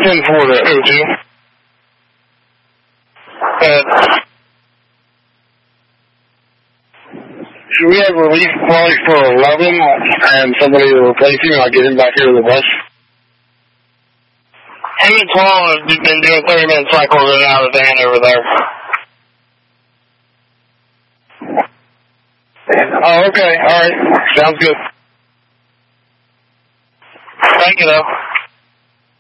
10-4 to O2. Should we have relief probably for 11 and somebody to replace him and I'll get him back here to the bus? Him and 12 have been doing 30-minute cycles in and out of the van over there. Oh, okay. All right. Sounds good. Thank you, though.